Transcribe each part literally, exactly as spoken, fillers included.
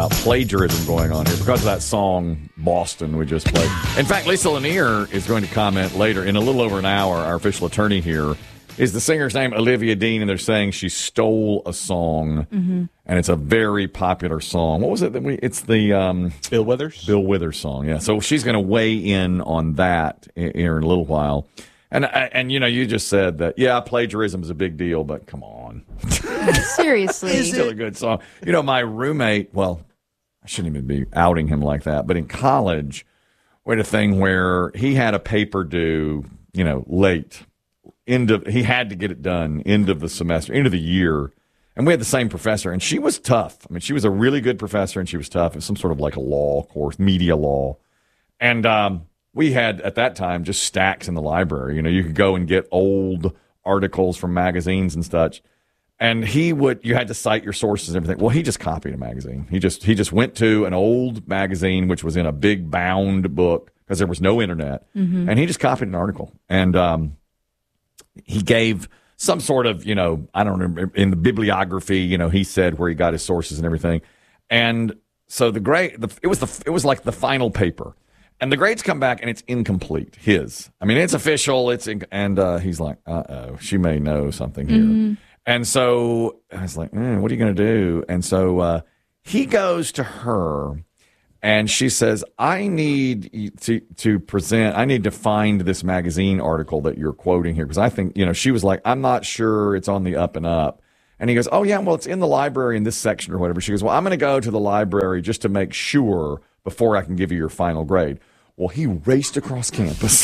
plagiarism going on here because of that song Boston we just played. In fact, Lisa Lanier is going to comment later in a little over an hour. Our official attorney here is the singer's name Olivia Dean, and they're saying she stole a song, mm-hmm. and it's a very popular song. What was it that we? It's the um, Bill Withers. Bill Withers song. Yeah. So she's going to weigh in on that here in a little while. And and you know, you just said that yeah, plagiarism is a big deal, but come on, seriously, it's still a good song. You know, my roommate. Well, I shouldn't even be outing him like that. But in college, we had a thing where he had a paper due, you know, late. End of, he had to get it done end of the semester, end of the year. And we had the same professor, and she was tough. I mean, she was a really good professor, and she was tough. It was some sort of like a law course, media law. And um, we had, at that time, just stacks in the library. You know, you could go and get old articles from magazines and such. And he would, you had to cite your sources and everything. Well, he just copied a magazine. He just he just went to an old magazine, which was in a big bound book, because there was no internet. Mm-hmm. And he just copied an article. And um, he gave some sort of, you know, I don't remember, in the bibliography, you know, he said where he got his sources and everything. And so the grade, the, it was the it was like the final paper. And the grades come back, and it's incomplete, his. I mean, it's official. It's in, And uh, he's like, uh-oh, she may know something here. Mm-hmm. And so I was like, mm, what are you going to do? And so uh, he goes to her, and she says, I need to to present, I need to find this magazine article that you're quoting here, because I think, you know, she was like, I'm not sure it's on the up and up. And he goes, oh, yeah, well, it's in the library in this section or whatever. She goes, well, I'm going to go to the library just to make sure before I can give you your final grade. Well, he raced across campus.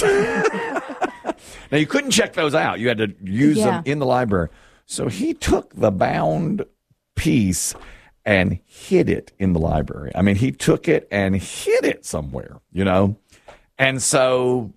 Now, you couldn't check those out. You had to use yeah. them in the library. So he took the bound piece and hid it in the library. I mean, he took it and hid it somewhere, you know? And so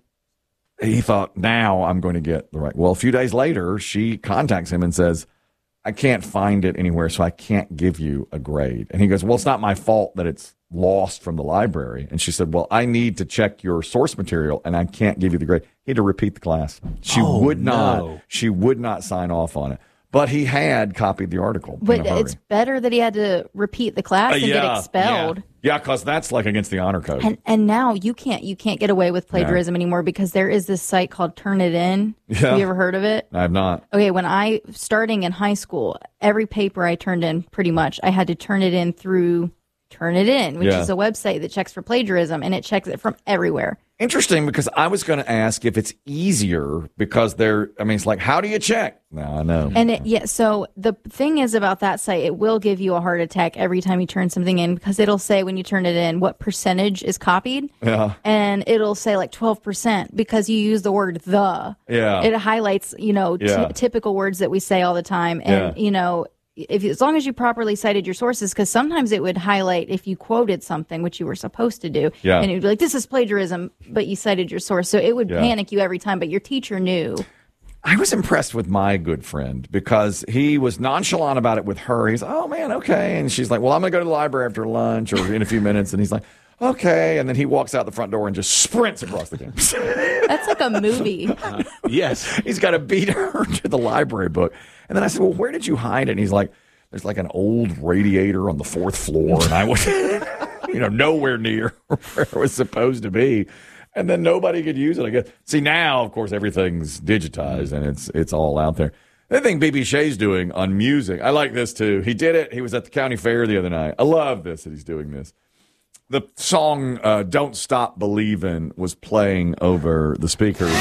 he thought, now I'm going to get the right. Well, a few days later, she contacts him and says, I can't find it anywhere, so I can't give you a grade. And he goes, well, it's not my fault that it's lost from the library. And she said, well, I need to check your source material, and I can't give you the grade. He had to repeat the class. She oh, would not. No. She would not sign off on it. But he had copied the article. But it's better that he had to repeat the class and uh, yeah, get expelled. Yeah, because yeah, that's like against the honor code. And and now you can't you can't get away with plagiarism yeah. anymore, because there is this site called Turnitin. Yeah. Have you ever heard of it? I have not. Okay, when I, starting in high school, every paper I turned in, pretty much, I had to turn it in through Turnitin, which yeah. is a website that checks for plagiarism, and it checks it from everywhere. Interesting, because I was going to ask if it's easier because they're, I mean, it's like, how do you check? No, I know. And it, yeah, so the thing is about that site, it will give you a heart attack every time you turn something in, because it'll say when you turn it in what percentage is copied. Yeah. And it'll say like twelve percent because you use the word the. Yeah. It highlights, you know, yeah. t- typical words that we say all the time. And, yeah. you know, if as long as you properly cited your sources, because sometimes it would highlight if you quoted something, which you were supposed to do, yeah. and it would be like, this is plagiarism, but you cited your source. So it would yeah. panic you every time, but your teacher knew. I was impressed with my good friend because he was nonchalant about it with her. He's, oh, man, okay. And she's like, well, I'm going to go to the library after lunch or in a few minutes. And he's like, okay. And then he walks out the front door and just sprints across the campus. That's like a movie. Uh, yes. He's got to beat her to the library book. And then I said, well, where did you hide it? And he's like, there's like an old radiator on the fourth floor. And I was, you know, nowhere near where it was supposed to be. And then nobody could use it, I guess. See, now, of course, everything's digitized and it's it's all out there. The thing B B Shea's doing on music, I like this too. He did it. He was at the county fair the other night. I love this that he's doing this. The song uh, Don't Stop Believin' was playing over the speakers.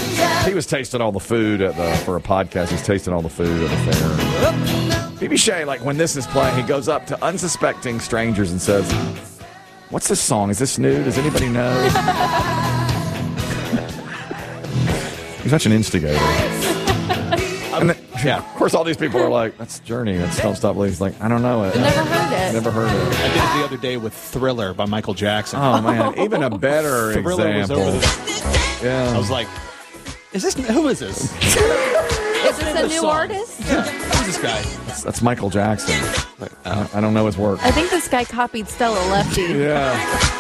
He was tasting all the food at the for a podcast. He's tasting all the food at the fair. B B Shea, like when this is playing, he goes up to unsuspecting strangers and says, what's this song? Is this new? Does anybody know? He's such an instigator. And then, yeah, of course, all these people are like, that's Journey. That's Don't Stop Believing. He's like, I don't know it. Never heard it. Never heard it. I did it the other day with Thriller by Michael Jackson. Oh, man. Even a better Thriller example. Was over the, yeah. I was like, is this, who is this? Is this a new song. artist? Yeah. Who's this guy? That's, that's Michael Jackson. Like, uh, I don't know his work. I think this guy copied Stella Lefty. Yeah.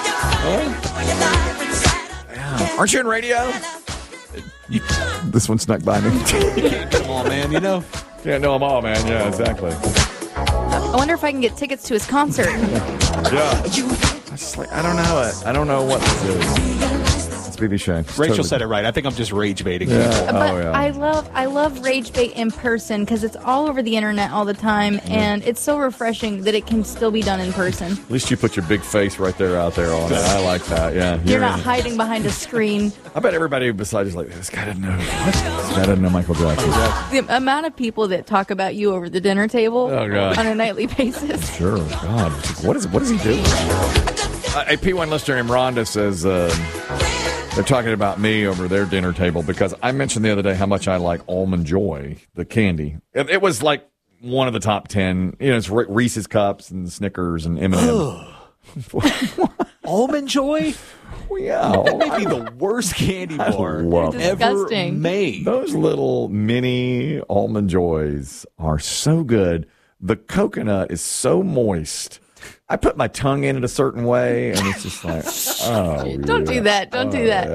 Oh. Yeah. Aren't you in radio? You, this one snuck by me. You can't get them all, man, you know? Can't know them all, man. Yeah, exactly. I wonder if I can get tickets to his concert. Yeah. I just like I don't know it. I don't know what this is. It's B B Shea. It's Rachel totally- said it right. I think I'm just rage baiting. Yeah. people. But Oh, yeah. I love I love rage bait in person because it's all over the internet all the time, and it's so refreshing that it can still be done in person. At least you put your big face right there out there on it. I like that. Yeah. You're not in it. hiding behind a screen. I bet everybody besides is like, this guy didn't know. What? This guy didn't know Michael Jackson. The amount of people that talk about you over the dinner table Oh, God. on a nightly basis. Sure. God. What is what is he doing? Uh, a P one listener named Rhonda says uh, they're talking about me over their dinner table because I mentioned the other day how much I like Almond Joy, the candy. It, it was like one of the top ten. You know, it's Re- Reese's Cups and Snickers and M and M's. Almond Joy? Yeah. That may be the worst candy I bar love They're it. ever disgusting. made. Those little mini Almond Joys are so good. The coconut is so moist. I put my tongue in it a certain way, and it's just like, oh, Don't do yeah. that. Don't do Oh, that.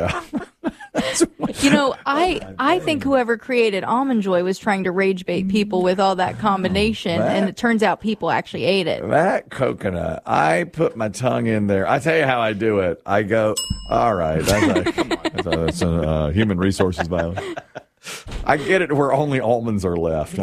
yeah. You know, I I think whoever created Almond Joy was trying to rage bait people with all that combination, That- and it turns out people actually ate it. That coconut, I put my tongue in there. I tell you how I do it. I go, all right, that's a, that's a, that's a uh, human resources violence. I get it where only almonds are left.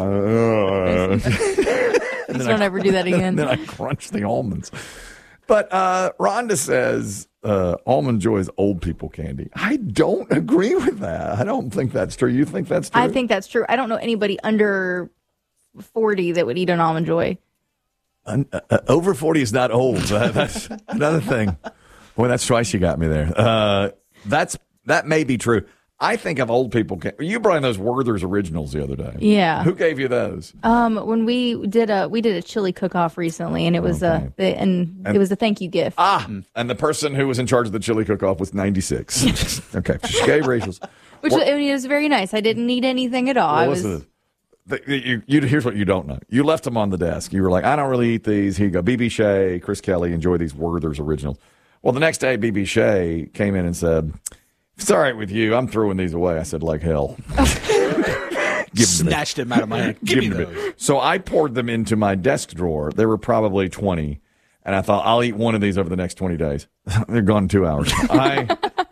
Uh, Please don't ever do that and again. then I crunch the almonds. But uh, Rhonda says uh, Almond Joy is old people candy. I don't agree with that. I don't think that's true. You think that's true? I think that's true. I don't know anybody under forty that would eat an Almond Joy. Uh, uh, over forty is not old. That, that's another thing. Boy, that's twice you got me there. Uh, that's that may be true. I think of old people. Can- you brought in those Werther's Originals the other day. Yeah. Who gave you those? Um, when we did a we did a chili cook off recently, and it was Okay. a the, and, it was a thank you gift. Ah, and the person who was in charge of the chili cook-off was ninety-six. Okay, she gave Rachel's. Which Well- I mean, it was very nice. I didn't need anything at all. I Well, was listen, the, you, you, here's what you don't know. You left them on the desk. You were like, I don't really eat these. Here you go. B B Shea, Chris Kelly, enjoy these Werther's Originals. Well, the next day, B B Shea came in and said, if it's all right with you, I'm throwing these away. I said, like hell. Give them to me. Snatched him out of my hand. Give me Give them to those. me. So I poured them into my desk drawer. There were probably twenty. And I thought, I'll eat one of these over the next twenty days. They're gone in two hours. I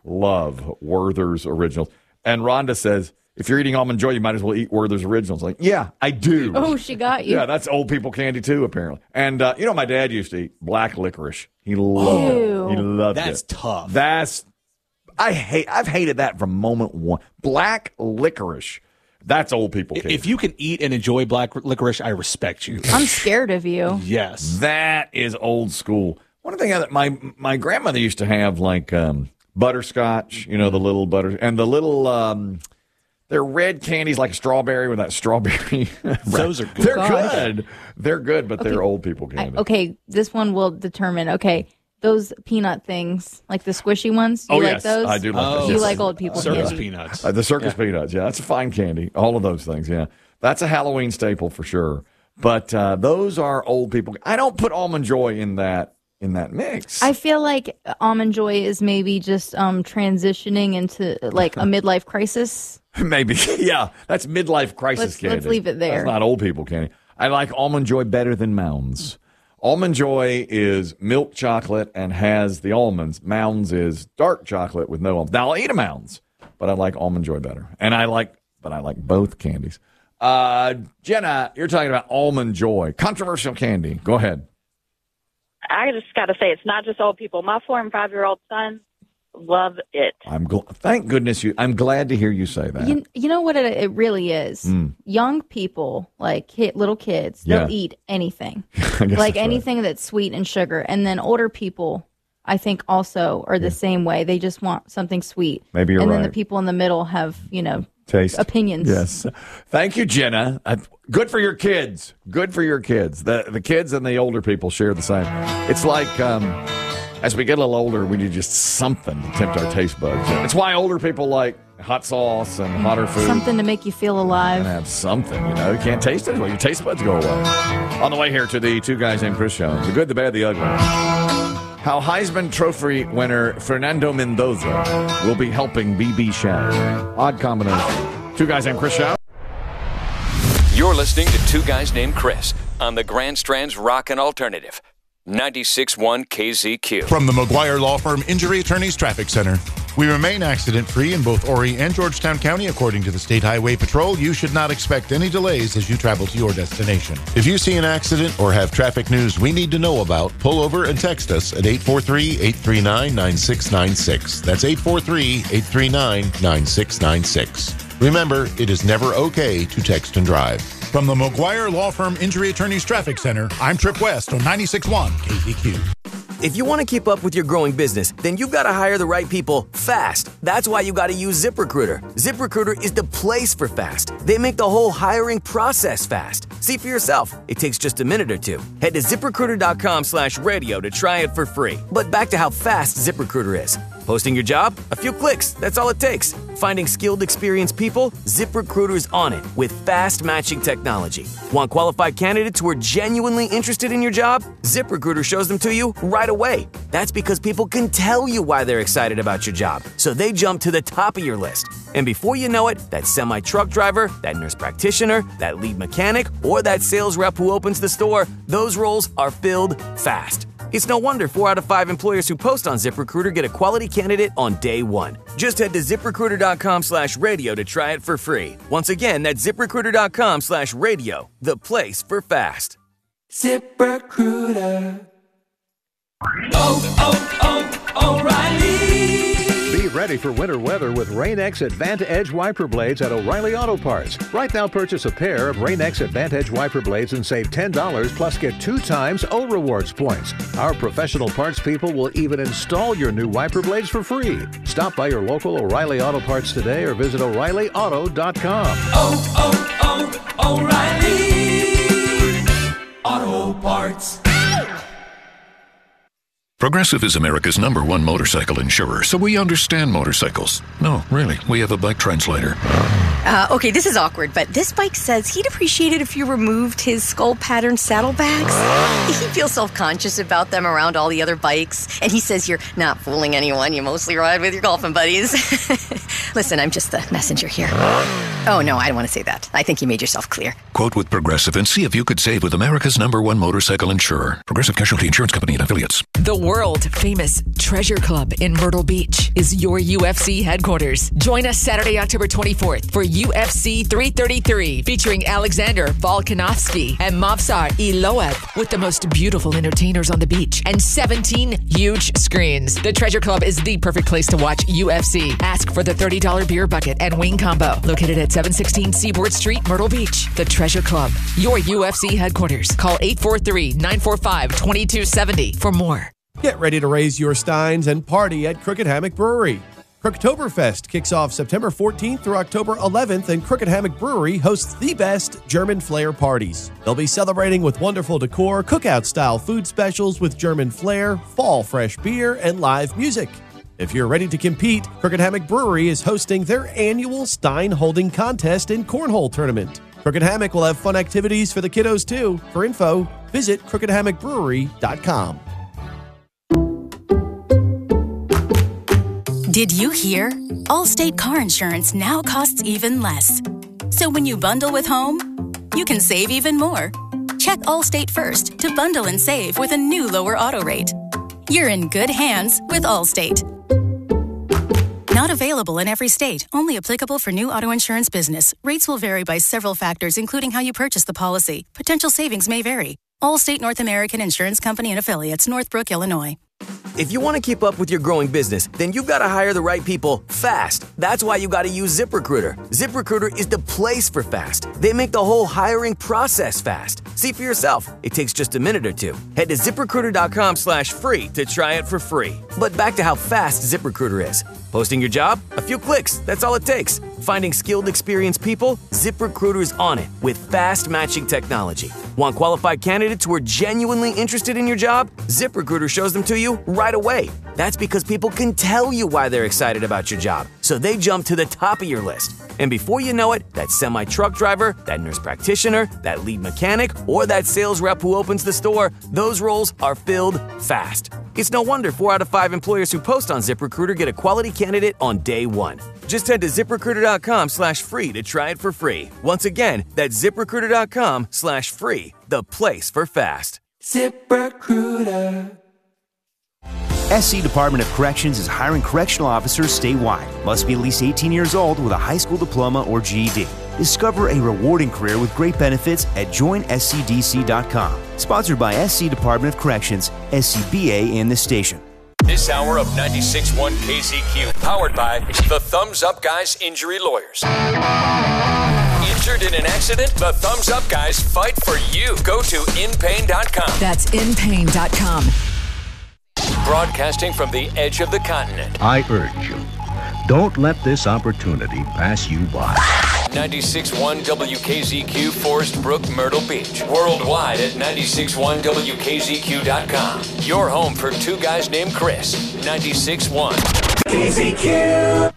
love Werther's Originals. And Rhonda says, if you're eating Almond Joy, you might as well eat Werther's Originals. Like, yeah, I do. oh, she got you. Yeah, that's old people candy too, apparently. And uh, you know, my dad used to eat black licorice. He loved Ew. it. He loved That's it. tough. That's I hate. I've hated that from moment one. Black licorice. That's old people candy. If you can eat and enjoy black licorice, I respect you. I'm scared of you. Yes. That is old school. One thing that my my grandmother used to have, like um, butterscotch. You know, the little butter and the little. Um, They're red candies like a strawberry with that strawberry. Those are good. They're Gosh. good. They're good, but they're old people I, candy. okay, this one will determine. Okay, those peanut things, like the squishy ones. You Oh, like yes, those? I do like Oh. those. You Yes. like old people Circus candy. peanuts. Uh, the circus peanuts, yeah, that's a fine candy. All of those things, yeah, that's a Halloween staple for sure. But uh, those are old people. I don't put Almond Joy in that in that mix. I feel like Almond Joy is maybe just um, transitioning into like a midlife crisis. Maybe, yeah, that's midlife crisis Let's- candy. let's leave it there. That's not old people candy. I like Almond Joy better than Mounds. Almond Joy is milk chocolate and has the almonds. Mounds is dark chocolate with no almonds. Now I'll eat a Mounds, but I like Almond Joy better. And I like, but I like both candies. Uh, Jenna, you're talking about Almond Joy, controversial candy. Go ahead. I just got to say, it's not just old people. My four and five year old sons love it. I'm gl- thank goodness you. I'm glad to hear you say that. You, you know what it, it really is? Mm. Young people, like kid, little kids, they'll Yeah. eat anything. I guess like that's right. anything that's sweet and sugar. And then older people, I think, also are the same way. They just want something sweet. Maybe you're and then right. the people in the middle have, you know, Taste opinions. Yes. Thank you, Jenna. Uh, good for your kids. Good for your kids. The the kids and the older people share the same. It's like um, as we get a little older, we need just something to tempt our taste buds. It's why older people like hot sauce and hotter food. Something to make you feel And alive. have something, you know. You can't taste it. Well, your taste buds go away. On the way here to the Two Guys Named Chris show. The good, the bad, the ugly. How Heisman Trophy winner Fernando Mendoza will be helping B B Shea. Odd combination. Two Guys Named Chris show. You're listening to Two Guys Named Chris on the Grand Strand's Rock and Alternative. ninety-six point one K Z Q. From the McGuire Law Firm Injury Attorneys Traffic Center. We remain accident-free in both Horry and Georgetown County. According to the State Highway Patrol, you should not expect any delays as you travel to your destination. If you see an accident or have traffic news we need to know about, pull over and text us at eight four three, eight three nine, nine six nine six. That's eight four three, eight three nine, nine six nine six. Remember, it is never okay to text and drive. From the McGuire Law Firm Injury Attorneys Traffic Center, I'm Trip West on ninety-six point one K Z Q. If you want to keep up with your growing business, then you've got to hire the right people fast. That's why you got to use ZipRecruiter. ZipRecruiter is the place for fast. They make the whole hiring process fast. See for yourself. It takes just a minute or two. Head to ZipRecruiter.com slash radio to try it for free. But back to how fast ZipRecruiter is. Posting your job? A few clicks. That's all it takes. Finding skilled, experienced people? ZipRecruiter's on it with fast matching technology. Want qualified candidates who are genuinely interested in your job? ZipRecruiter shows them to you right away. That's because people can tell you why they're excited about your job, so they jump to the top of your list. And before you know it, that semi-truck driver, that nurse practitioner, that lead mechanic, or that sales rep who opens the store, those roles are filled fast. It's no wonder four out of five employers who post on ZipRecruiter get a quality candidate on day one. Just head to ZipRecruiter.com slash radio to try it for free. Once again, that's ZipRecruiter.com slash radio, the place for fast. ZipRecruiter. Oh, oh, oh, O'Reilly. Be ready for winter weather with Rain-X Advant-Edge wiper blades at O'Reilly Auto Parts. Right now, purchase a pair of Rain-X Advant-Edge wiper blades and save ten dollars plus get two times O Rewards points. Our professional parts people will even install your new wiper blades for free. Stop by your local O'Reilly Auto Parts today or visit O'Reilly Auto dot com. Oh, oh, oh, O'Reilly Auto Parts. Progressive is America's number one motorcycle insurer, so we understand motorcycles. No, really, we have a bike translator. Uh, okay, this is awkward, but this bike says he'd appreciate it if you removed his skull pattern saddlebags. He feels self-conscious about them around all the other bikes, and he says you're not fooling anyone. You mostly ride with your golfing buddies. Listen, I'm just the messenger here. Oh, no, I don't want to say that. I think you made yourself clear. Quote with Progressive and see if you could save with America's number one motorcycle insurer. Progressive Casualty Insurance Company and Affiliates. The world-famous Treasure Club in Myrtle Beach is your U F C headquarters. Join us Saturday, October twenty-fourth for U F C three thirty-three featuring Alexander Volkanovski and Movsar Iloev with the most beautiful entertainers on the beach and seventeen huge screens. The Treasure Club is the perfect place to watch U F C. Ask for the thirty dollars beer bucket and wing combo located at seven sixteen Seaboard Street, Myrtle Beach. The Treasure Club, your U F C headquarters. Call eight four three, nine four five, two two seven zero for more. Get ready to raise your steins and party at Crooked Hammock Brewery. Crooktoberfest kicks off September fourteenth through October eleventh, and Crooked Hammock Brewery hosts the best German flair parties. They'll be celebrating with wonderful decor, cookout-style food specials with German flair, fall fresh beer, and live music. If you're ready to compete, Crooked Hammock Brewery is hosting their annual Stein Holding Contest and Cornhole Tournament. Crooked Hammock will have fun activities for the kiddos, too. For info, visit crooked hammock brewery dot com. Did you hear? Allstate car insurance now costs even less. So when you bundle with home, you can save even more. Check Allstate first to bundle and save with a new lower auto rate. You're in good hands with Allstate. Not available in every state. Only applicable for new auto insurance business. Rates will vary by several factors, including how you purchase the policy. Potential savings may vary. Allstate North American Insurance Company and Affiliates, Northbrook, Illinois. If you want to keep up with your growing business, then you've got to hire the right people fast. That's why you got to use ZipRecruiter. ZipRecruiter is the place for fast. They make the whole hiring process fast. See for yourself. It takes just a minute or two. Head to ZipRecruiter.com slash free to try it for free. But back to how fast ZipRecruiter is. Posting your job? A few clicks. That's all it takes. Finding skilled, experienced people? ZipRecruiter's on it with fast matching technology. Want qualified candidates who are genuinely interested in your job? ZipRecruiter shows them to you right away. That's because people can tell you why they're excited about your job, so they jump to the top of your list. And before you know it, that semi-truck driver, that nurse practitioner, that lead mechanic, or that sales rep who opens the store, those roles are filled fast. It's no wonder four out of five employers who post on ZipRecruiter get a quality candidate on day one. Just head to ZipRecruiter.com slash free to try it for free. Once again, that's ZipRecruiter.com slash free, the place for fast. ZipRecruiter. S C Department of Corrections is hiring correctional officers statewide. Must be at least eighteen years old with a high school diploma or G E D. Discover a rewarding career with great benefits at join S C D C dot com. Sponsored by S C Department of Corrections, S C B A, and the station. This hour of ninety-six point one K Z Q, powered by the Thumbs Up Guys Injury Lawyers. Injured in an accident? The Thumbs Up Guys fight for you. Go to in pain dot com. That's in pain dot com. Broadcasting from the edge of the continent. I urge you, don't let this opportunity pass you by. ninety-six point one W K Z Q, Forest Brook, Myrtle Beach. Worldwide at ninety-six point one W K Z Q dot com. Your home for two guys named Chris. ninety-six point one K Z Q.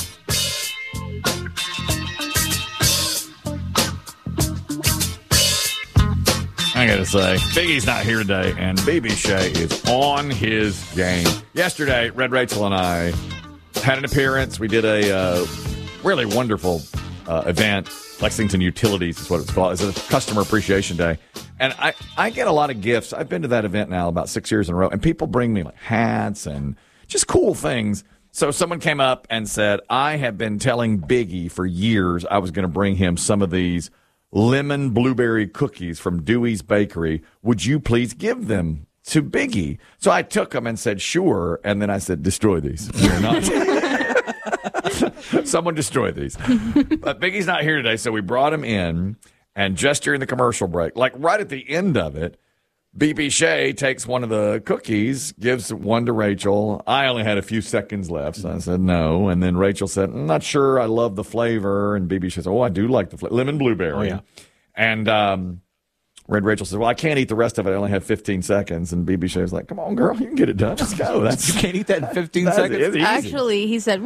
I gotta say, Biggie's not here today, and B B Shea is on his game. Yesterday, Red Rachel and I had an appearance. We did a uh, really wonderful uh, event. Lexington Utilities is what it's called. It's a customer appreciation day. And I, I get a lot of gifts. I've been to that event now about six years in a row, and people bring me like hats and just cool things. So someone came up and said, I have been telling Biggie for years I was going to bring him some of these lemon blueberry cookies from Dewey's Bakery. Would you please give them to Biggie? So I took them and said, sure. And then I said, destroy these. They're not. Someone destroy these. But Biggie's not here today, so we brought him in. And just during the commercial break, like right at the end of it, B B Shea takes one of the cookies, gives one to Rachel. I only had a few seconds left, so I said no. And then Rachel said, I'm not sure I love the flavor. And B B Shea said, oh, I do like the flavor. Lemon blueberry. Oh, yeah. And um, Red Rachel said, well, I can't eat the rest of it. I only have fifteen seconds. And B B Shea was like, come on, girl, you can get it done. Let's go. That's, you can't eat that in fifteen that's, seconds? It's easy. Actually, he said,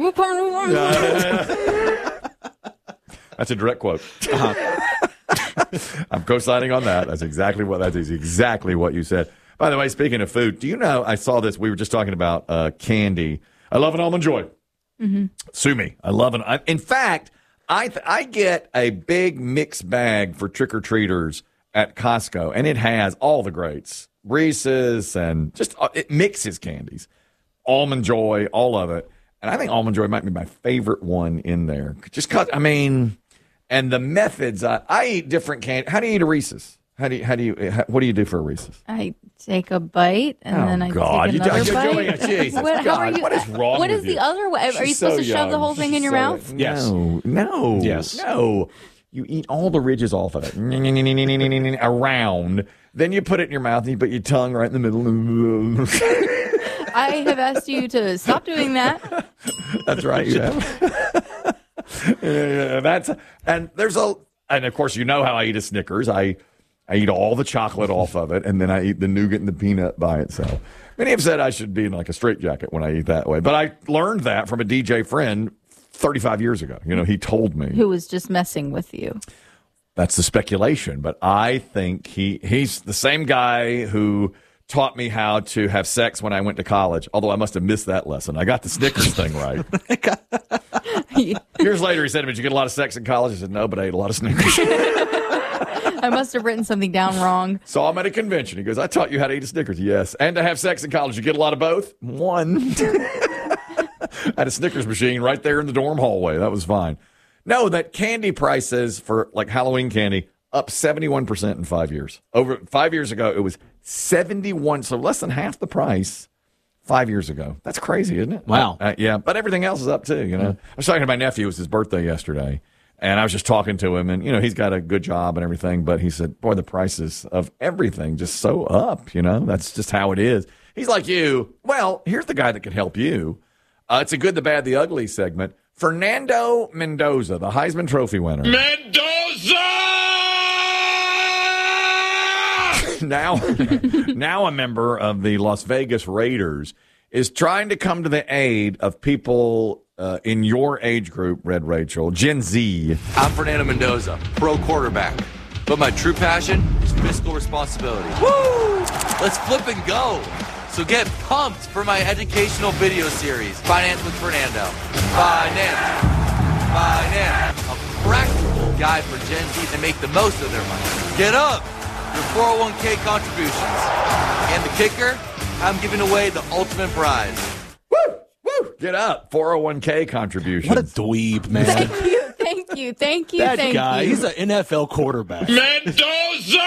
That's a direct quote. Uh-huh. I'm co-signing on that. That's exactly what that is. Exactly what you said. By the way, speaking of food, do you know? I saw this. We were just talking about uh, candy. I love an Almond Joy. Mm-hmm. Sue me. I love an. I, in fact, I th- I get a big mixed bag for trick or treaters at Costco, and it has all the greats, Reese's, and just uh, it mixes candies, Almond Joy, all of it. And I think Almond Joy might be my favorite one in there. Just cause I mean. And the methods, I, I eat different candy. How do you eat a Reese's? How do you, how do you, how, what do you do for a Reese's? I take a bite and oh, then I God. take another you, bite. Doing it. Jesus, what, God, how are you, what is wrong What with is you? the other way? Are you She's supposed so to shove young. the whole thing in your so, mouth? Yes. No, no. Yes. No. You eat all the ridges off of it. Around. Then you put it in your mouth and you put your tongue right in the middle. I have asked you to stop doing that. That's right. You have. Yeah, that's and there's a and of course you know how I eat a Snickers. I I eat all the chocolate off of it, and then I eat the nougat and the peanut by itself. Many have said I should be in like a straitjacket when I eat that way, but I learned that from a D J friend thirty-five years ago. You know, he told me. Who was just messing with you. That's the speculation, but I think he he's the same guy who taught me how to have sex when I went to college, although I must have missed that lesson. I got the Snickers thing right. Years later, he said to me, did you get a lot of sex in college? I said, no, but I ate a lot of Snickers. I must have written something down wrong. Saw him at a convention. He goes, I taught you how to eat a Snickers. Yes. And to have sex in college. You get a lot of both? One. I had a Snickers machine right there in the dorm hallway. That was fine. No, that candy prices for like Halloween candy up seventy-one percent in five years. Over five years ago, it was seventy-one, so less than half the price five years ago. That's crazy, isn't it? Wow. Uh, yeah, but everything else is up too, you know. I was talking to my nephew. It was his birthday yesterday, and I was just talking to him, and, you know, he's got a good job and everything, but he said, boy, the prices of everything just so up, you know. That's just how it is. He's like you. Well, here's the guy that can help you. Uh, it's a good, the bad, the ugly segment. Fernando Mendoza, the Heisman Trophy winner. Mendoza! now, now a member of the Las Vegas Raiders is trying to come to the aid of people uh, in your age group, Red Rachel, Gen Z. I'm Fernando Mendoza, pro quarterback, but my true passion is fiscal responsibility. Woo! Let's flip and go. So get pumped for my educational video series, Finance with Fernando. Finance. Finance. A practical guide for Gen Z to make the most of their money. Get up. your four oh one k contributions. And the kicker, I'm giving away the ultimate prize. Get up. four oh one k contributions. What a dweeb, man. Thank you, thank you, thank you, that thank guy, you. he's an N F L quarterback. Mendoza!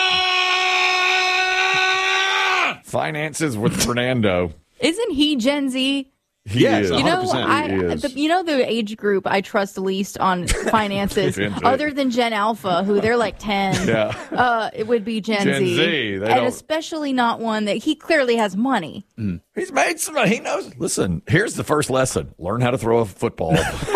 Finances with Fernando. Isn't he Gen Z? He Yes, is. You know, one hundred percent I, he is. the, you know the age group I trust least on finances, Gen Z. other than Gen Alpha, who they're like ten. Yeah. Uh, it would be Gen, Gen Z, Z, they and don't- especially not one that he clearly has money. He's made some money. He knows. Listen, here's the first lesson. Learn how to throw a football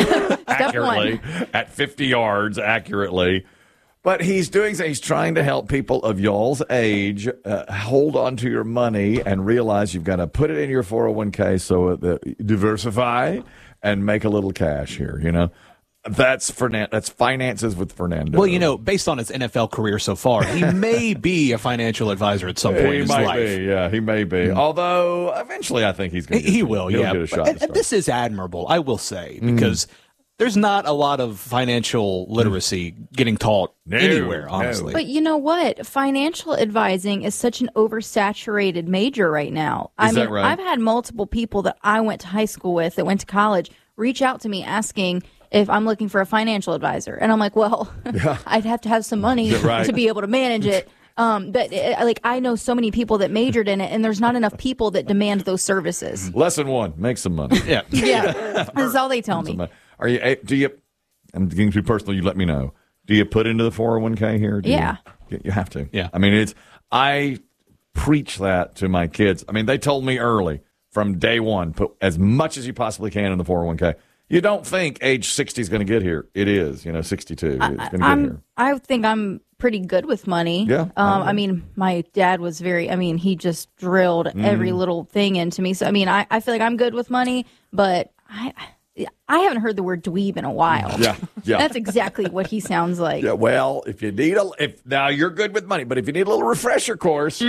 accurately at fifty yards accurately. But he's doing, he's trying to help people of y'all's age uh, hold on to your money and realize you've got to put it in your four oh one k so that diversify and make a little cash here, you know. That's Fernan- That's finances with Fernando. Well, you know, based on his N F L career so far, he may be a financial advisor at some point he in his might life. be, yeah, he may be. Mm. Although eventually, I think he's going. He, he will, he'll yeah. get a shot. But- to and start. this is admirable, I will say, because there's not a lot of financial literacy getting taught No, anywhere, no. honestly. But you know what? Financial advising is such an oversaturated major right now. I Is mean, that right? I've had multiple people that I went to high school with that went to college reach out to me asking if I'm looking for a financial advisor. And I'm like, well, I'd have to have some money Yeah, right. to be able to manage it. Um, but uh, like, I know so many people that majored in it, and there's not enough people that demand those services. Lesson one: make some money. yeah, Yeah, that's all they tell me. Are you? eh, Do you? I'm getting too personal. You let me know. Do you put into the four oh one k here? Do Yeah. You, you have to. Yeah. I mean, it's. I preach that to my kids. I mean, they told me early from day one, put as much as you possibly can in the four oh one k. You don't think age sixty is going to get here. It is. You know, sixty-two. It's going to get I'm, here. I think I'm pretty good with money. Yeah, I Um, I mean, my dad was very, I mean, he just drilled Mm. every little thing into me. So, I mean, I, I feel like I'm good with money, but I I haven't heard the word dweeb in a while. Yeah, yeah. That's exactly what he sounds like. Yeah, well, if you need a, if now you're good with money, but if you need a little refresher course,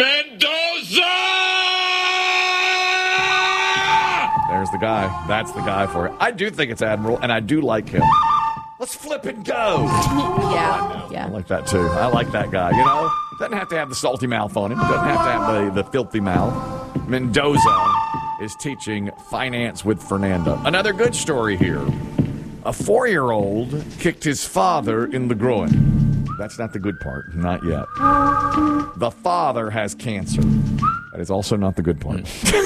Mendoza! there's the guy. That's the guy for it. I do think it's Admiral, and I do like him. Let's flip and go. Yeah, I yeah. like that too. I like that guy. You know, doesn't have to have the salty mouth on him. Doesn't have to have the, the filthy mouth. Mendoza is teaching finance with Fernando. Another good story here. A four-year-old kicked his father in the groin. That's not the good part. Not yet. The father has cancer. That is also not the good part.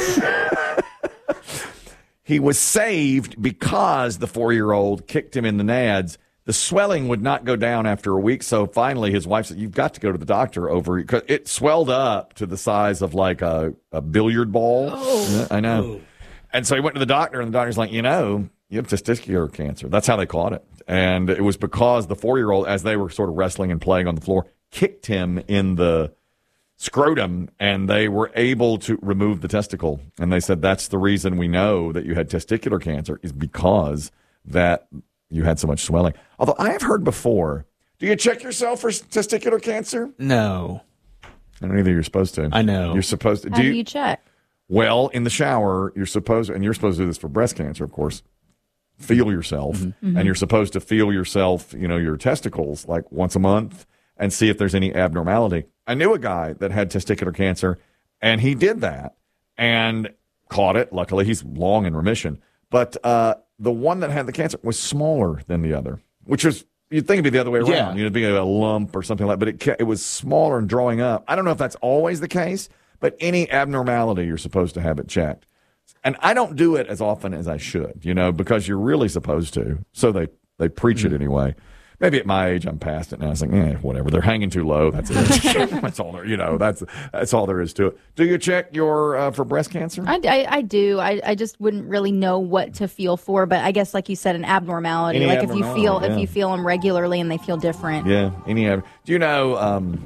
He was saved because the four-year-old kicked him in the nads. The swelling would not go down after a week, so finally his wife said, you've got to go to the doctor over it. 'Cause it swelled up to the size of like a, a billiard ball. Oh. Yeah, I know. And so he went to the doctor, and the doctor's like, you know, you have testicular cancer. That's how they caught it. And it was because the four-year-old, as they were sort of wrestling and playing on the floor, kicked him in the scrotum, and they were able to remove the testicle. And they said that's the reason we know that you had testicular cancer is because that you had so much swelling. Although I have heard before, do you check yourself for testicular cancer? No. I don't either. You're supposed to. I know. You're supposed to. How do you check? Well, in the shower, you're supposed, and you're supposed to do this for breast cancer, of course. Feel yourself, Mm-hmm. and you're supposed to feel yourself, you know, your testicles like once a month, and see if there's any abnormality. I knew a guy that had testicular cancer, and he did that and caught it. Luckily, he's long in remission. But uh, the one that had the cancer was smaller than the other, which was, you'd think it'd be the other way around. Yeah. You know, it'd be a lump or something like that. But it, ca- it was smaller and drawing up. I don't know if that's always the case, but any abnormality, you're supposed to have it checked. And I don't do it as often as I should, you know, because you're really supposed to. So they, they preach Mm-hmm. it anyway. Maybe at my age, I'm past it now. It's like, eh, whatever. They're hanging too low. That's it. That's all there, you know, that's, that's all there is to it. Do you check your, uh, for breast cancer? I, I, I do. I, I just wouldn't really know what to feel for, but I guess, like you said, an abnormality. Any like if you feel abnormality, if yeah. you feel them regularly and they feel different. Yeah. Any, do you know, um,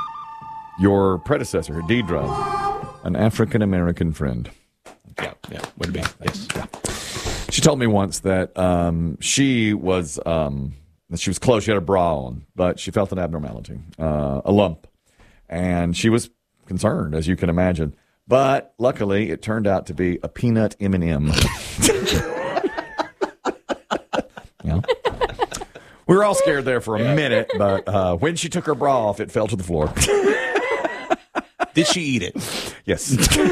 your predecessor, Deidre, an African-American friend? Yeah, yeah, would be. Yes. Yeah. She told me once that um, she was um, that she was close. She had a bra on, but she felt an abnormality, uh, a lump, and she was concerned, as you can imagine. But luckily, it turned out to be a peanut M and M. Yeah. We were all scared there for a minute, but uh, when she took her bra off, it fell to the floor. Did she eat it? Yes.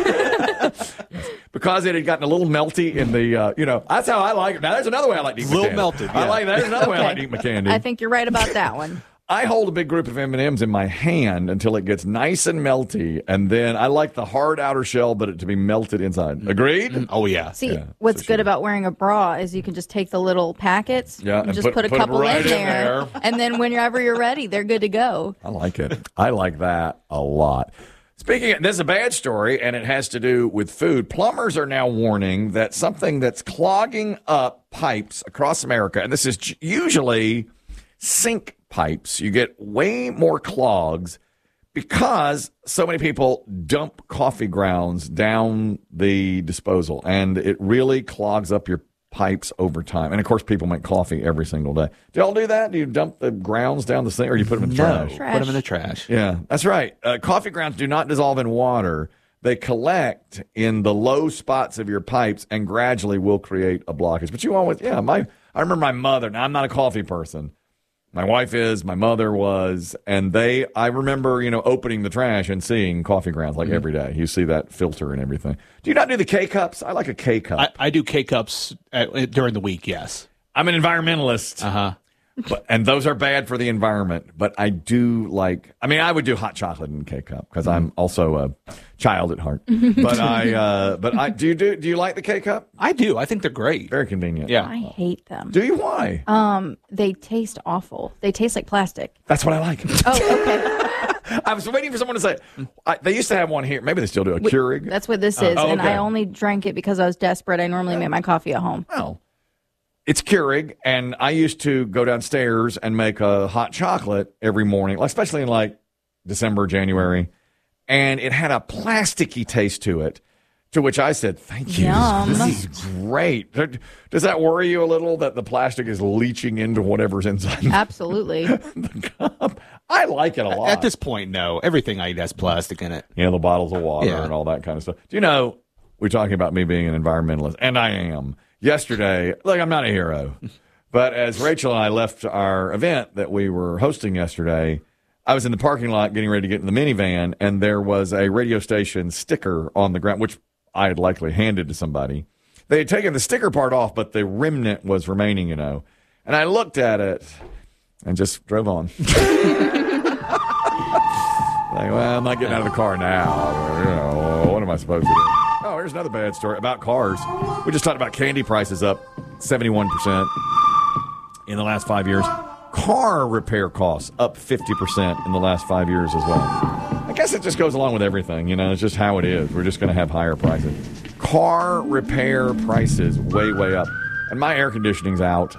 Yes. Because it had gotten a little melty in the, uh, you know, that's how I like it. Now, there's another way I like to eat my Little candy. melted, I yeah. like that. There's another way I Okay. like to eat my candy. I think you're right about that one. I hold a big group of M and M's in my hand until it gets nice and melty, and then I like the hard outer shell, but it to be melted inside. Agreed? Oh, yeah. See, Yeah, what's good about wearing a bra is you can just take the little packets Yeah, and and just put- put, a put 'em couple right in in there, there. and then whenever you're ready, they're good to go. I like it. I like that a lot. Speaking of, this is a bad story, and it has to do with food. Plumbers are now warning that something that's clogging up pipes across America, and this is j- usually sink pipes. You get way more clogs because so many people dump coffee grounds down the disposal, and it really clogs up your pipes over time. And, of course, people make coffee every single day. Do y'all do that? Do you dump the grounds down the sink, or do you put them in the No, trash? put them in the trash. Yeah, that's right. Uh, coffee grounds do not dissolve in water. They collect in the low spots of your pipes and gradually will create a blockage. But you always, yeah, my I remember my mother. Now, I'm not a coffee person. My wife is, my mother was, and they, I remember, you know, opening the trash and seeing coffee grounds like every day. You see that filter and everything. Do you not do the K-cups? I like a K-cup. I, I do K-cups uh, during the week, yes. I'm an environmentalist. Uh-huh. But, and those are bad for the environment. But I do like, I mean, I would do hot chocolate in K-cup because I'm also a child at heart. But I, uh, but I, do you do, do you like the K-cup? I do. I think they're great. Very convenient. Yeah. I hate them. Do you? Why? Um, they taste awful. They taste like plastic. That's what I like. Oh, okay. I was waiting for someone to say, I, they used to have one here. Maybe they still do, a Keurig. That's what this Oh, is, oh, and okay. I only drank it because I was desperate. I normally make my coffee at home. Well, it's Keurig, and I used to go downstairs and make a hot chocolate every morning, like especially in like December, January, and it had a plasticky taste to it. To which I said, "Thank you. Yum. This is great." Does that worry you a little that the plastic is leaching into whatever's inside Absolutely. the cup? I like it a lot. At this point, no. Everything I eat has plastic in it. You know, the bottles of water Yeah. and all that kind of stuff. Do you know, we're talking about me being an environmentalist, and I am. Yesterday, look, I'm not a hero, but as Rachel and I left our event that we were hosting yesterday, I was in the parking lot getting ready to get in the minivan, and there was a radio station sticker on the ground, which I had likely handed to somebody. They had taken the sticker part off, but the remnant was remaining, you know. And I looked at it and just drove on. Like, well, I'm not getting out of the car now. You know, what am I supposed to do? Oh, here's another bad story about cars. We just talked about candy prices up seventy-one percent in the last five years. Car repair costs up fifty percent in the last five years as well. I guess it just goes along with everything. You know, it's just how it is. We're just going to have higher prices. Car repair prices way, way up. And my air conditioning's out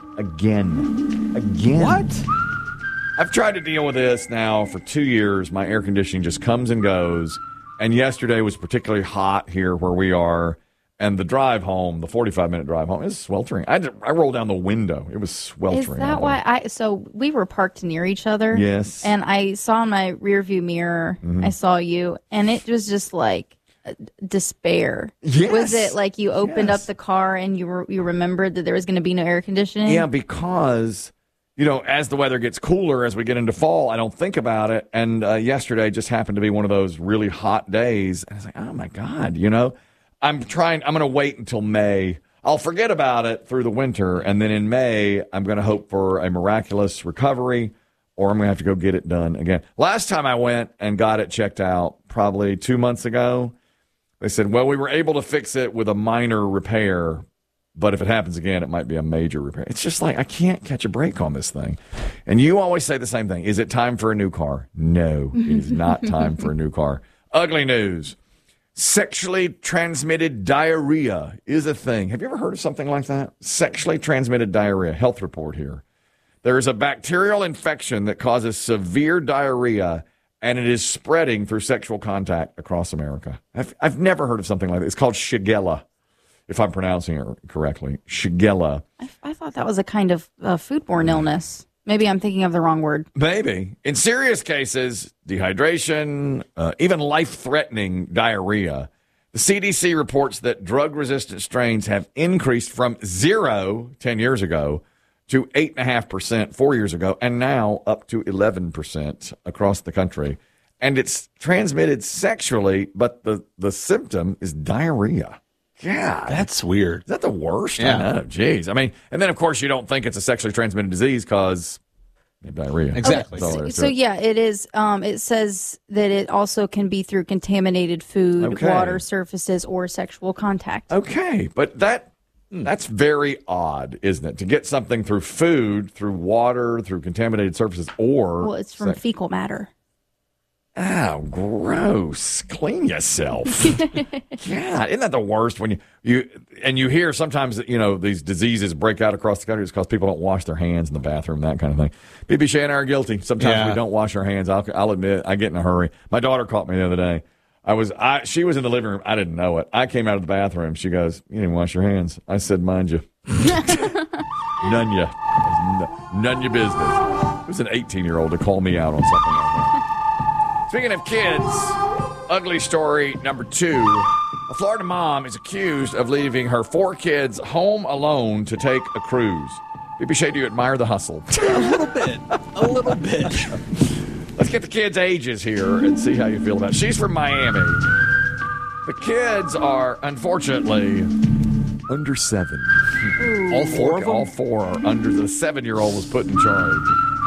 again. Again. What? I've tried to deal with this now for two years. My air conditioning just comes and goes. And yesterday was particularly hot here where we are. And the drive home, the forty-five minute drive home, is sweltering. I, had to, I rolled down the window. It was sweltering. Is that why I? So we were parked near each other. Yes. And I saw in my rear view mirror, Mhm. I saw you, and it was just like uh, despair. Yes. Was it like you opened Yes. up the car and you were, you remembered that there was going to be no air conditioning? Yeah, because, you know, as the weather gets cooler, as we get into fall, I don't think about it. And uh, yesterday just happened to be one of those really hot days. And I was like, oh, my God, you know, I'm trying, I'm going to wait until May. I'll forget about it through the winter. And then in May, I'm going to hope for a miraculous recovery, or I'm going to have to go get it done again. Last time I went and got it checked out, probably two months ago, they said, well, we were able to fix it with a minor repair, but if it happens again, it might be a major repair. It's just like, I can't catch a break on this thing. And you always say the same thing. Is it time for a new car? No, it is not time for a new car. Ugly news. Sexually transmitted diarrhea is a thing. Have you ever heard of something like that? Sexually transmitted diarrhea. Health report here. There is a bacterial infection that causes severe diarrhea, and it is spreading through sexual contact across America. I've, I've never heard of something like that. It's called Shigella, if I'm pronouncing it correctly. Shigella. I, I thought that was a kind of uh, foodborne illness. Maybe I'm thinking of the wrong word. Maybe. In serious cases, dehydration, uh, even life-threatening diarrhea. The C D C reports that drug-resistant strains have increased from zero ten years ago to eight point five percent four years ago, and now up to eleven percent across the country. And it's transmitted sexually, but the, the symptom is diarrhea. God. That's weird. Is that the worst? Yeah. I know. Jeez. I mean, and then, of course, you don't think it's a sexually transmitted disease because diarrhea. Exactly. That's all there So, is to so it. yeah, it is. Um, it says that it also can be through contaminated food, Okay. water surfaces, or sexual contact. Okay, but that that's very odd, isn't it? To get something through food, through water, through contaminated surfaces, or Well, it's from sex- fecal matter. Oh, gross! Clean yourself. God, isn't that the worst when you you and you hear sometimes that, you know, these diseases break out across the country just because people don't wash their hands in the bathroom, that kind of thing. B B Shay and I are guilty. Sometimes Yeah. we don't wash our hands. I'll, I'll admit, I get in a hurry. My daughter caught me the other day. I was I she was in the living room. I didn't know it. I came out of the bathroom. She goes, "You didn't wash your hands." I said, "Mind you, none you, none your business." It was an eighteen-year-old to call me out on something like that. Speaking of kids, ugly story number two. A Florida mom is accused of leaving her four kids home alone to take a cruise. B B Shay, do you admire the hustle? A little bit. A little bit. Let's get the kids' ages here and see how you feel about it. She's from Miami. The kids are, unfortunately, under seven. All four of them? All four are under. The seven-year-old was put in charge.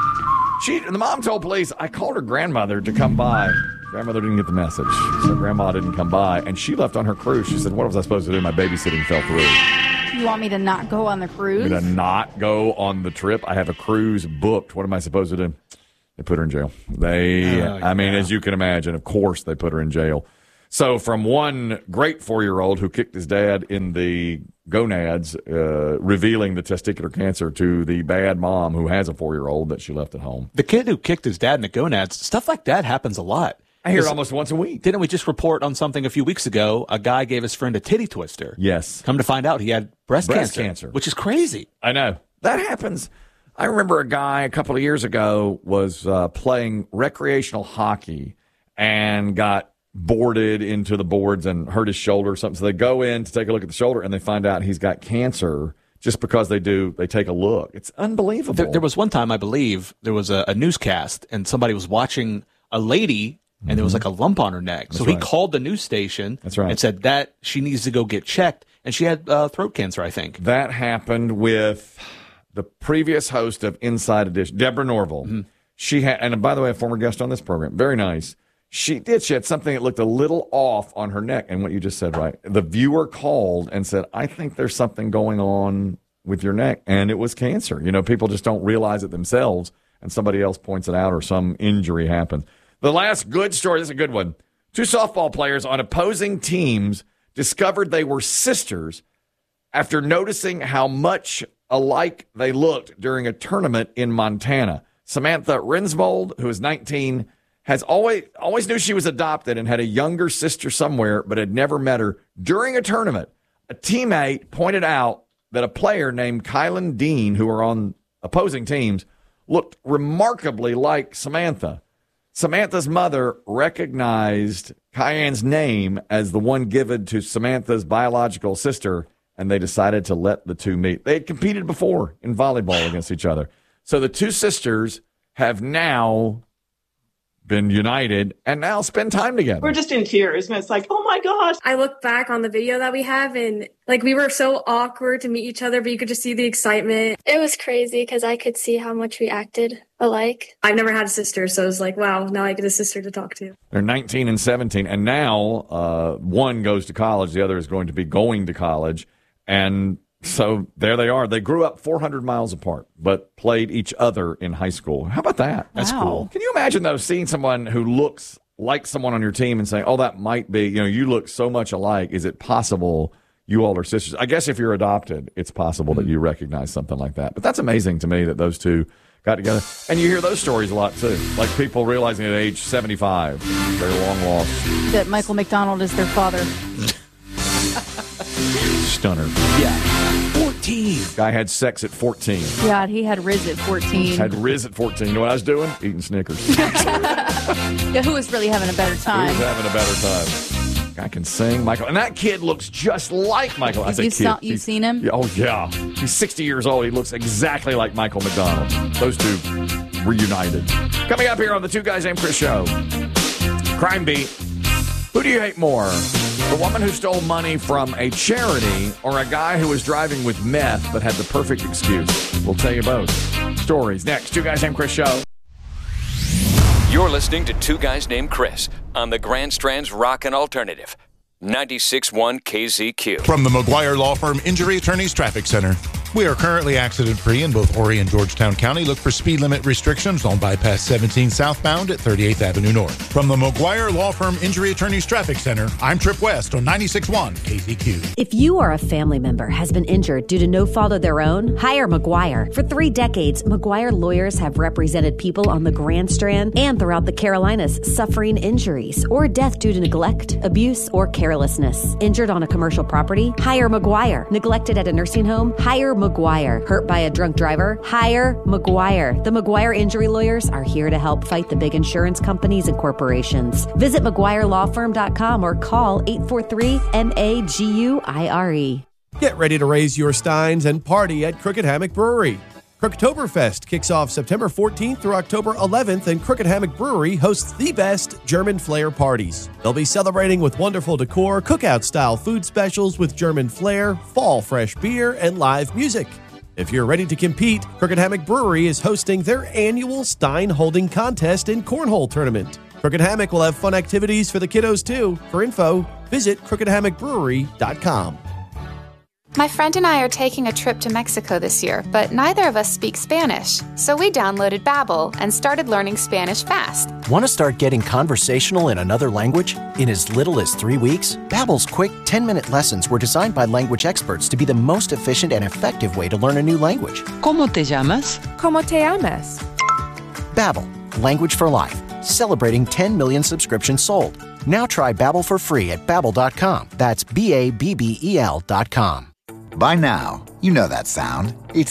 She, the mom told police, I called her grandmother to come by. Grandmother didn't get the message, so grandma didn't come by, and she left on her cruise. She said, what was I supposed to do? My babysitting fell through. You want me to not go on the cruise? I'm going to not go on the trip. I have a cruise booked. What am I supposed to do? They put her in jail. They, Oh, I mean, yeah. as you can imagine, of course they put her in jail. So from one great four-year-old who kicked his dad in the gonads, uh, revealing the testicular cancer, to the bad mom who has a four-year-old that she left at home. The kid who kicked his dad in the gonads, stuff like that happens a lot. I hear it Is- almost once a week. Didn't we just report on something a few weeks ago? A guy gave his friend a titty twister. Yes. Come to find out he had breast, Breast cancer, cancer. which is crazy. I know. That happens. I remember a guy a couple of years ago was uh, playing recreational hockey and got boarded into the boards and hurt his shoulder or something. So they go in to take a look at the shoulder and they find out he's got cancer just because they do, they take a look. It's unbelievable. There, there was one time, I believe, there was a, a newscast and somebody was watching a lady and there was like a lump on her neck. so That's he right. called the news station That's right. and said that she needs to go get checked. And she had uh, throat cancer, I think. That happened with the previous host of Inside Edition, Deborah Norville. Mm-hmm. She had, and by the way, a former guest on this program. Very nice. She did. She had something that looked a little off on her neck. And what you just said, right? The viewer called and said, I think there's something going on with your neck. And it was cancer. You know, people just don't realize it themselves. And somebody else points it out or some injury happens. The last good story, this is a good one. Two softball players on opposing teams discovered they were sisters after noticing how much alike they looked during a tournament in Montana. Samantha Rensmold, who is nineteen, has always always knew she was adopted and had a younger sister somewhere, but had never met her. During a tournament, a teammate pointed out that a player named Kylan Dean, who are on opposing teams, looked remarkably like Samantha. Samantha's mother recognized Kyan's name as the one given to Samantha's biological sister, and they decided to let the two meet. They had competed before in volleyball against each other. So the two sisters have now been united and now spend time together. We're just in tears, and it's like, oh my gosh. I look back on the video that we have, and like we were so awkward to meet each other, but you could just see the excitement. It was crazy because I could see how much we acted alike. I've never had a sister, so it was like, wow, now I get a sister to talk to. They're nineteen and seventeen, and now uh, one goes to college, the other is going to be going to college, and so there they are. They grew up four hundred miles apart, but played each other in high school. How about that? That's Wow. cool. Can you imagine, though, seeing someone who looks like someone on your team and saying, oh, that might be, you know, you look so much alike. Is it possible you all are sisters? I guess if you're adopted, it's possible that you recognize something like that. But that's amazing to me that those two got together. And you hear those stories a lot, too. Like people realizing at age seventy-five, they're long lost. That Michael McDonald is their father. Stunner. Yeah. fourteen. Guy had sex at fourteen. God, he had Riz at fourteen. Had Riz at fourteen. You know what I was doing? Eating Snickers. Yeah, who was really having a better He time? was having a better time. Guy can sing, Michael. And that kid looks just like Michael. I say You've, kid. saw, you've He's- seen him? Yeah, oh, yeah. He's sixty years old. He looks exactly like Michael McDonald. Those two reunited. Coming up here on the Two Guys Named Chris show. Crime Beat. Who do you hate more? The woman who stole money from a charity or a guy who was driving with meth but had the perfect excuse? We'll tell you both. Stories next. Two Guys Named Chris show. You're listening to Two Guys Named Chris on the Grand Strand's Rockin' Alternative. ninety-six point one K Z Q. From the McGuire Law Firm Injury Attorneys Traffic Center. We are currently accident-free in both Horry and Georgetown County. Look for speed limit restrictions on bypass seventeen southbound at thirty-eighth Avenue North. From the McGuire Law Firm Injury Attorneys Traffic Center, I'm Trip West on ninety-six point one K Z Q. If you or a family member has been injured due to no fault of their own, hire McGuire. For three decades, McGuire lawyers have represented people on the Grand Strand and throughout the Carolinas suffering injuries or death due to neglect, abuse, or carelessness. Injured on a commercial property? Hire McGuire. Neglected at a nursing home? Hire McGuire. Hurt by a drunk driver? Hire McGuire. The McGuire injury lawyers are here to help fight the big insurance companies and corporations. Visit McGuire Law Firm dot com or call eight four three M A G U I R E. Get ready to raise your steins and party at Crooked Hammock Brewery. Crooktoberfest kicks off September fourteenth through October eleventh, and Crooked Hammock Brewery hosts the best German flair parties. They'll be celebrating with wonderful decor, cookout-style food specials with German flair, fall fresh beer, and live music. If you're ready to compete, Crooked Hammock Brewery is hosting their annual Stein Holding Contest and Cornhole Tournament. Crooked Hammock will have fun activities for the kiddos, too. For info, visit crooked hammock brewery dot com. My friend and I are taking a trip to Mexico this year, but neither of us speak Spanish. So we downloaded Babbel and started learning Spanish fast. Want to start getting conversational in another language? In as little as three weeks, Babbel's quick ten-minute lessons were designed by language experts to be the most efficient and effective way to learn a new language. ¿Cómo te llamas? ¿Cómo te llamas? Babbel, language for life. Celebrating ten million subscriptions sold. Now try Babbel for free at babbel dot com. That's B A B B E L dot com. By now, you know that sound. It's